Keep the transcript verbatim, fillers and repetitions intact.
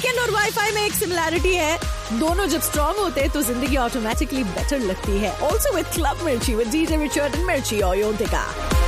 Weekend और wifi में एक सिमिलैरिटी है, दोनों जब स्ट्रॉन्ग होते हैं तो जिंदगी ऑटोमेटिकली बेटर लगती है. ऑल्सो विद क्लब मिर्ची विद डीजे रिचर्ड एंड मिर्ची और योतिका.